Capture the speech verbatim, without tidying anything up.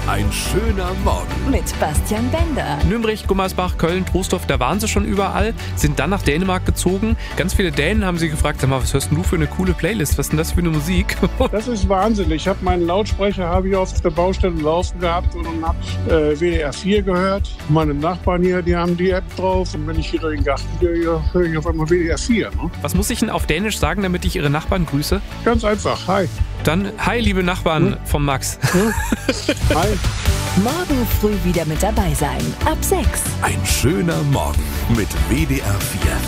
Ein schöner Morgen. Mit Bastian Bender. Nürnberg, Gummersbach, Köln, Troisdorf, da waren sie schon überall, sind dann nach Dänemark gezogen. Ganz viele Dänen haben sie gefragt, sag mal, was hörst denn du für eine coole Playlist? Was ist denn das für eine Musik? Das ist Wahnsinn. Ich habe meinen Lautsprecher habe ich auf der Baustelle laufen gehabt und habe äh, W D R vier gehört. Meine Nachbarn hier, die haben die App drauf. Und wenn ich hier durch den Garten gehe, höre ich auf einmal W D R vier. Ne? Was muss ich denn auf Dänisch sagen, damit ich ihre Nachbarn grüße? Ganz einfach. Hi. Dann, hi, liebe Nachbarn hm? vom Max. Hm? Hi. Morgen früh wieder mit dabei sein. Ab sechs. Ein schöner Morgen mit W D R vier.